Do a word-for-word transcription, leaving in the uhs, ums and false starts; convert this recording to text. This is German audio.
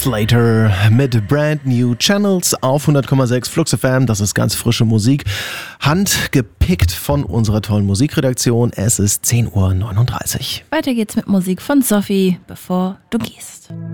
Slater mit Brand New Channels auf hundert Komma sechs Flux F M. Das ist ganz frische Musik, handgepickt von unserer tollen Musikredaktion. Es ist zehn Uhr neununddreißig. Weiter geht's mit Musik von Sophie, bevor du gehst.